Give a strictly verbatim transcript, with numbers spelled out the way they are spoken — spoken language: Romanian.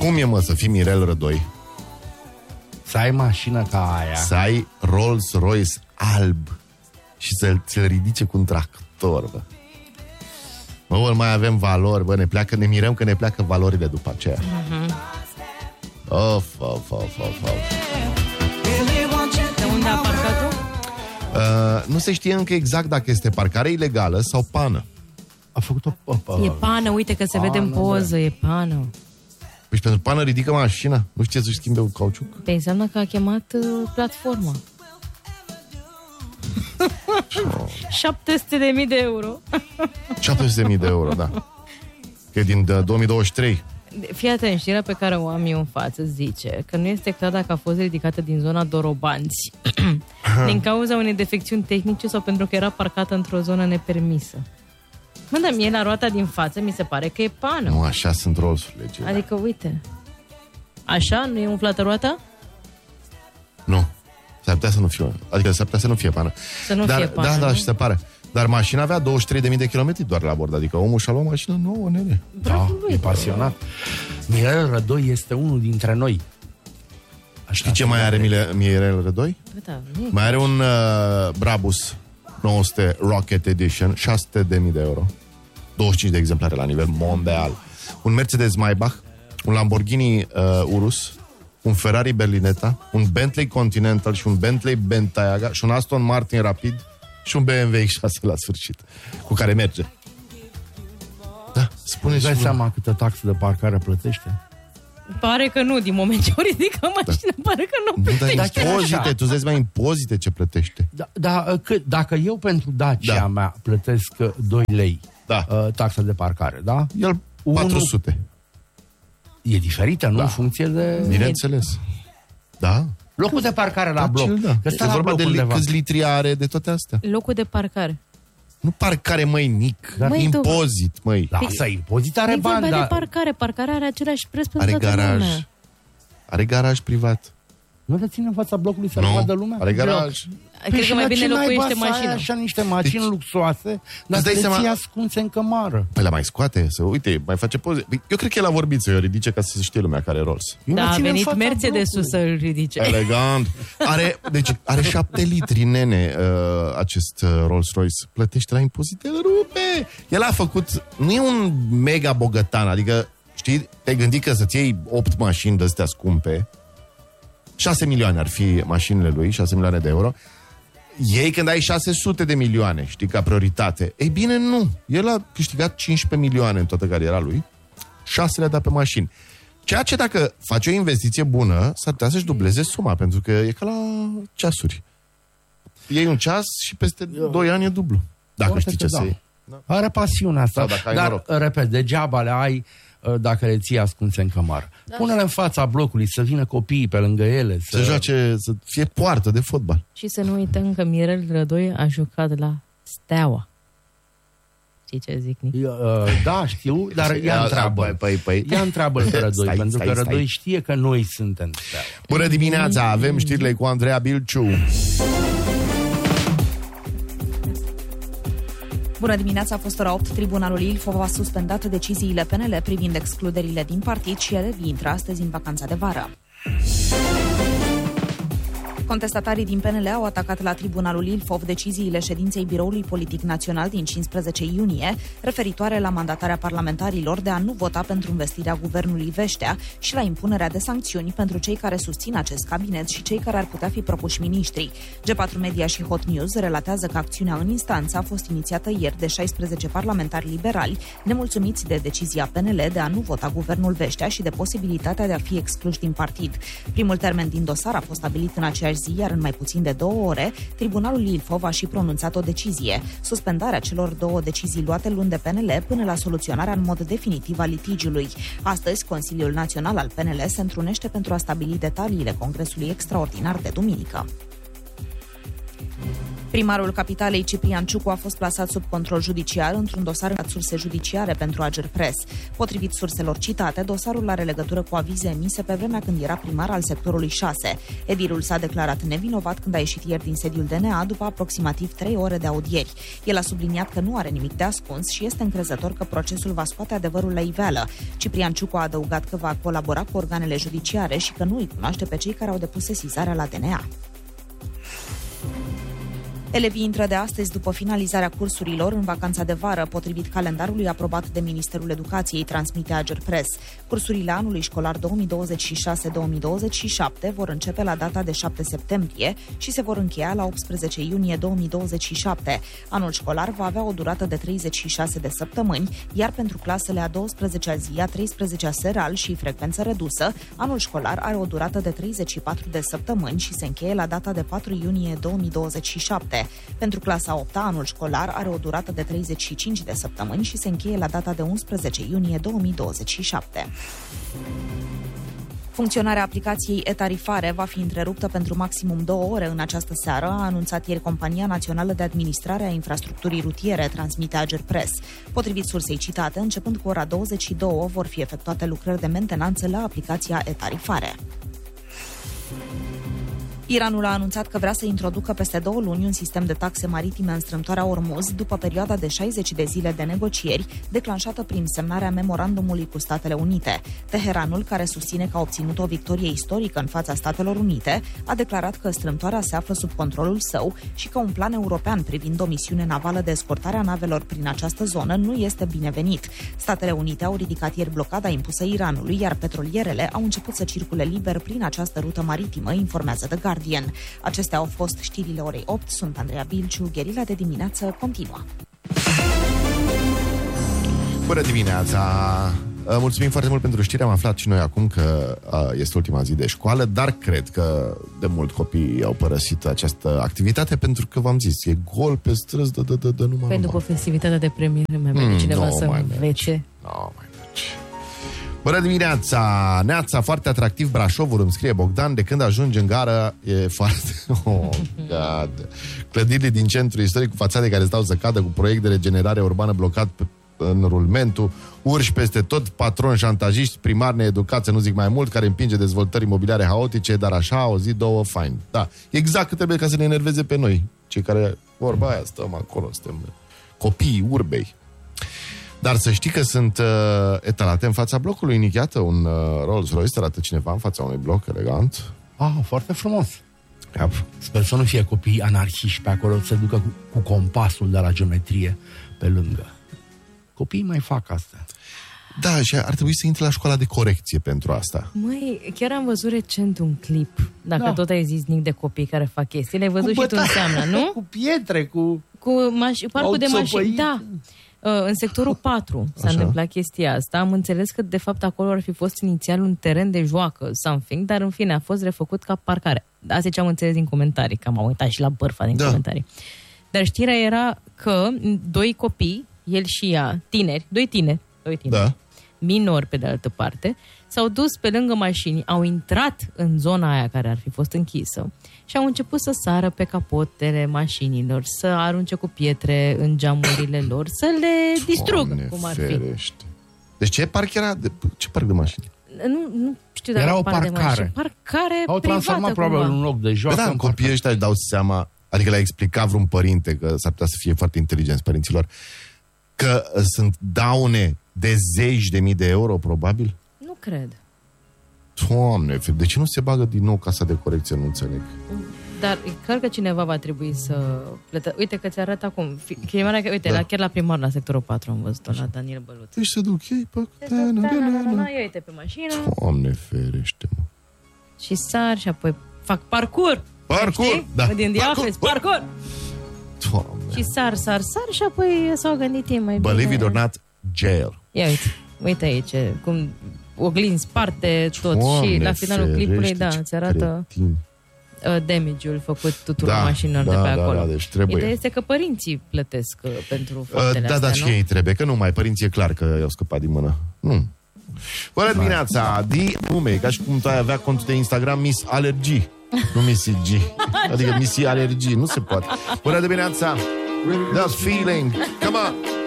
Cum e, mă, să fii Mirel Rădoi? Să ai mașină ca aia. Să ai Rolls-Royce alb și să ți-l ridice cu un tractor, bă. Mă, bă, mai avem valori, bă, ne pleacă, ne mirăm că ne pleacă valorile după aceea. Uh-huh. Of, of, of, of, of. De unde a parcat-o? Uh, nu se știe încă exact dacă este parcare ilegală sau pană. A făcut o... E pană, uite că se vede în poză, e pană. Păi și pentru pană ridică mașina. Nu știe să-și schimbe un cauciuc? Păi înseamnă că a chemat uh, platforma. șapte sute de mii de euro. șapte sute de mii de euro, da. Că e din două mii douăzeci și trei. Fii atent, știrea pe care o am eu în față zice că nu este clar dacă a fost ridicată din zona Dorobanți din cauza unei defecțiuni tehnice sau pentru că era parcată într-o zonă nepermisă. Mă, dar mie la roata din față mi se pare că e pană. Nu, așa sunt Rolls-urile. Adică, uite, așa? Nu e umflată roata? Nu. S-ar putea să nu fie. Adică s-ar putea să nu fie pană. Să nu Dar, fie pană, Da, da, nu? și se pare. Dar mașina avea douăzeci și trei de mii de kilometri doar la bord. Adică omul și-a luat mașină nouă, nene. Da, e pasionat. Mirel Rădoi este unul dintre noi. Așa. Știi ce mai are Mile- Mirel Rădoi? Da, Mai are un uh, Brabus nouă sute Rocket Edition, șase sute de mii de euro. douăzeci și cinci de exemplare la nivel mondial. Un Mercedes Maybach, un Lamborghini uh, Urus, un Ferrari Berlinetta, un Bentley Continental și un Bentley Bentayga și un Aston Martin Rapid și un B M W X șase la sfârșit, cu care merge. Da, spuneți. Dai seama câtă taxă de parcare plătește? Pare că nu, din moment ce o ridică mașina, da. Pare că nu Nu, plătește. dar impozite, tu zici mai impozite ce plătește. Da, da, cât, dacă eu pentru Dacia Da. mea plătesc doi lei Da. uh, taxa de parcare, da? El patru sute. E diferită, nu? Da. În funcție de... Bineînțeles. Da. Locul de parcare la Da, bloc. cel, da. Că stă E la vorba bloc de li- undeva. câți litri are, de toate astea. Locul de parcare. Nu parcare, măi, mic. Măi, tu- Impozit, măi. Lasă, impozit are E bani, vorba de dar parcare. Parcarea are același preț pentru Are toată garaj. lumea. Are garaj privat. nu le ține în fața blocului să Nu, vadă lumea. are garaj. Cred că mai bine locuiește mașina. Așa niște mașini Deci- luxoase, dar Îți dai le seama- ții ascunse în cămară. Păi la mai scoate, să uite, mai face poze. Eu cred că el a vorbit să-i o ridice ca să se știe lumea care e Rolls. Eu le Da, a țin în venit fața Mercedes-ul blocului. să-l ridice. Elegant. Are, deci, are șapte litri, nene, uh, acest uh, Rolls-Royce. Plătește la impozite, îl rupe. El a făcut, nu e un mega bogătan, adică, știi, te-ai gândit că să-ți iei opt mașini de astea scumpe, șase milioane ar fi mașinile lui, șase milioane de euro. Ei când ai șase sute de milioane, știi, ca prioritate. Ei bine, nu. El a câștigat cincisprezece milioane în toată cariera lui, șase le-a dat pe mașini. Ceea ce dacă faci o investiție bună, s-ar putea să-și dubleze suma, pentru că e ca la ceasuri. Iei un ceas și peste doi ani e dublu. Dacă Poate știi că ce da. să iei. Are pasiunea asta. Sau dacă ai Dar, noroc. repet, degeaba le ai uh, dacă le ții ascunse în cămară. Da. Pune-le în fața blocului, să vină copiii pe lângă ele. Să, Să joace, să fie poartă de fotbal. Și să nu uităm că Mirel Rădoi a jucat la Steaua. Știi ce zic, Nic? Uh, da, știu, dar ia întreabă. Păi, păi, păi. Ia întreabă pe Rădoi, Stai, pentru stai, că stai. Rădoi știe că noi suntem Steaua. Bună dimineața, avem știrile cu Andreea Bilciu. Bună dimineața, a fost ora opt. Tribunalul Ilfov a suspendat deciziile P N L privind excluderile din partid și ele intră astăzi în vacanța de vară. Contestatarii din P N L au atacat la Tribunalul Ilfov deciziile ședinței Biroului Politic Național din cincisprezece iunie, referitoare la mandatarea parlamentarilor de a nu vota pentru învestirea guvernului Veștea și la impunerea de sancțiuni pentru cei care susțin acest cabinet și cei care ar putea fi propuși miniștri. G patru Media și Hot News relatează că acțiunea în instanță a fost inițiată ieri de șaisprezece parlamentari liberali, nemulțumiți de decizia P N L de a nu vota guvernul Veștea și de posibilitatea de a fi excluși din partid. Primul termen din dosar a fost stabilit în aceeași zi, iar în mai puțin de două ore, Tribunalul Ilfov a și pronunțat o decizie, suspendarea celor două decizii luate luni de P N L până la soluționarea în mod definitiv a litigiului. Astăzi, Consiliul Național al P N L se întrunește pentru a stabili detaliile Congresului Extraordinar de duminică. Primarul capitalei Ciprian Ciucu a fost plasat sub control judiciar într-un dosar în surse judiciare pentru Agerpres. Potrivit surselor citate, dosarul are legătură cu avize emise pe vremea când era primar al sectorului șase. Edilul s-a declarat nevinovat când a ieșit ieri din sediul D N A după aproximativ trei ore de audieri. El a subliniat că nu are nimic de ascuns și este încrezător că procesul va scoate adevărul la iveală. Ciprian Ciucu a adăugat că va colabora cu organele judiciare și că nu îi cunoaște pe cei care au depus sesizarea la D N A. Elevii intră de astăzi după finalizarea cursurilor în vacanța de vară, potrivit calendarului aprobat de Ministerul Educației, transmite Agerpres. Cursurile anului școlar două mii douăzeci și șase două mii douăzeci și șapte vor începe la data de șapte septembrie și se vor încheia la optsprezece iunie două mii douăzeci și șapte. Anul școlar va avea o durată de treizeci și șase de săptămâni, iar pentru clasele a douăsprezecea zi, a treisprezecea seral și frecvență redusă, anul școlar are o durată de treizeci și patru de săptămâni și se încheie la data de patru iunie două mii douăzeci și șapte. Pentru clasa a opta, anul școlar are o durată de treizeci și cinci de săptămâni și se încheie la data de unsprezece iunie două mii douăzeci și șapte. Funcționarea aplicației e-tarifare va fi întreruptă pentru maximum două ore în această seară, a anunțat ieri Compania Națională de Administrare a Infrastructurii Rutiere, transmite Agerpres. Potrivit sursei citate, începând cu ora douăzeci și două vor fi efectuate lucrări de mentenanță la aplicația e-tarifare. Iranul a anunțat că vrea să introducă peste două luni un sistem de taxe maritime în strâmtoarea Ormuz, după perioada de șaizeci de zile de negocieri, declanșată prin semnarea memorandumului cu Statele Unite. Teheranul, care susține că a obținut o victorie istorică în fața Statelor Unite, a declarat că strâmtoarea se află sub controlul său și că un plan european privind o misiune navală de escortare a navelor prin această zonă nu este binevenit. Statele Unite au ridicat ieri blocada impusă Iranului, iar petrolierele au început să circule liber prin această rută maritimă, informează The Guardian. Acestea au fost știrile orei opt. Sunt Andreea Bilciu. Gherila de dimineață continuă. Bună dimineața! Mulțumim foarte mult pentru știri. Am aflat și noi acum că este ultima zi de școală, dar cred că de mult copiii au părăsit această activitate pentru că, v-am zis, e gol pe străzi de, de, de, de numai. Păi după festivitatea de premiere mai merge mm, cineva no, să învețe. Nu mai merge. Bună dimineața! Neața, foarte atractiv Brașovul, îmi scrie Bogdan. De când ajungi în gară e foarte... Oh, God! Clădirile din centru istoric cu fațade care stau să cadă, cu proiect de regenerare urbană blocat pe, în rulmentul, urși peste tot, patroni șantajiști, primari needucați, să nu zic mai mult, care împinge dezvoltări imobiliare haotice, dar așa, o zi, două, fain. Da, exact cât trebuie ca să ne enerveze pe noi, cei care, vorba aia, stăm acolo, suntem copiii urbei. Dar să știi că sunt uh, etalate în fața blocului. Inichiată un uh, Rolls-Royce, arată cineva în fața unui bloc elegant. Ah, foarte frumos. Yep. Sper să nu fie copii anarhiști pe acolo, să ducă cu, cu compasul de la geometrie pe lângă. Copiii mai fac asta. Da, și ar trebui să intre la școala de corecție pentru asta. Măi, chiar am văzut recent un clip. Dacă da. tot ai zis nic de copii care fac chestii, le-ai văzut cu și tu în seamnă, nu? Cu pietre, cu... Cu maș- parcul de mașini, da. În sectorul patru s-a Așa. întâmplat chestia asta. Am înțeles că, de fapt, acolo ar fi fost inițial un teren de joacă, something, dar, în fine, a fost refăcut ca parcare. Asta ce am înțeles din comentarii, că am uitat și la bărfa din da. comentarii. Dar știrea era că doi copii, el și ea, tineri, doi tineri, doi tineri, da. minori pe de altă parte, s-au dus pe lângă mașini, au intrat în zona aia care ar fi fost închisă și au început să sară pe capotele mașinilor, să arunce cu pietre în geamurile lor, să le distrugă, Doamne cum ar ferește. fi. Deci ce parc era? De, ce parc de mașini? Nu, nu știu dacă era o parc parcare. De mașini. Parcare au transformat privată, probabil un loc de joacă. Da, copiii ăștia își dau seama, adică le-a explicat vreun părinte, că s-ar putea să fie foarte inteligenți părinților, că sunt daune de zeci de mii de euro, probabil? Nu cred. Doamne, de ce nu se bagă din nou casa de corecție, nu înțeleg. Dar e clar că cineva va trebui să plătă. Uite că ți arăt acum. Chemarea, uite, da. la, chiar la primar, la sectorul patru am văzut-o, la Daniel Băluț. Deci se duc ei pe... Ia uite pe mașină. Doamne ferește-mă. Și sar și apoi fac parcur. Parcur? Știi? Da. Din diafes, parcur. Doamne. Și sar, sar, sar și apoi s-au gândit ei mai bine. Believe it or not, jail. Ia uite, uite aici, cum oglinzi sparte tot. Doamne, și la finalul clipului, da, îți arată cretin. damage-ul făcut tuturor da, mașinilor da, de pe da, acolo. Da, deci trebuie. Ideea este că părinții plătesc pentru faptele da, astea, da, și ei trebuie, că nu mai părinții e clar că i-au scăpat din mână. Nu. Bună dimineața, di nume, ca și cum tu ai avea contul de Instagram Miss Alergii. Nu Missy G. Adică Missy Alergii. Nu se poate. Bună dimineața! That feeling. Come on!